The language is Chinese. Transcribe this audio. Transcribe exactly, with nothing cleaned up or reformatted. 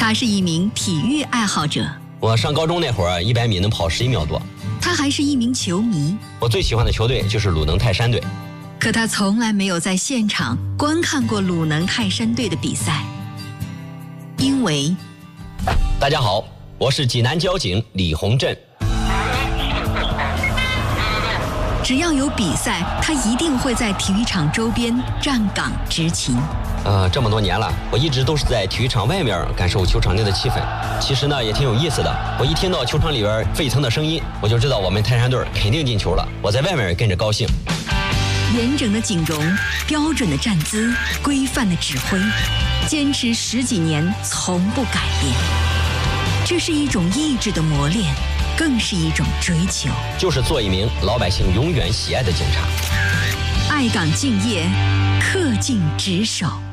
他是一名体育爱好者。 我上高中那会儿，一百米能跑十一秒多。 他还是一名球迷。 我最喜欢的球队就是鲁能泰山队。 可他从来没有在现场观看过鲁能泰山队的比赛，因为…… 大家好，我是济南交警李洪振。 只要有比赛，他一定会在体育场周边站岗执勤。 呃，这么多年了，我一直都是在体育场外面感受球场内的气氛。其实呢，也挺有意思的。我一听到球场里边沸腾的声音，我就知道我们泰山队肯定进球了。我在外面也跟着高兴。 严整的景容，标准的站姿，规范的指挥，坚持十几年，从不改变。这是一种意志的磨练，更是一种追求。 就是做一名老百姓永远喜爱的警察。 爱岗敬业，恪尽职守。